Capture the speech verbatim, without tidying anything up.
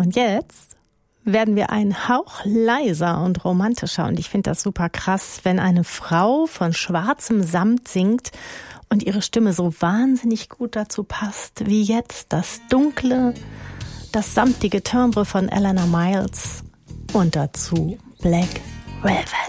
Und jetzt werden wir einen Hauch leiser und romantischer. Und ich finde das super krass, wenn eine Frau von schwarzem Samt singt und ihre Stimme so wahnsinnig gut dazu passt, wie jetzt das dunkle, das samtige Timbre von Eleanor Miles und dazu Black Velvet.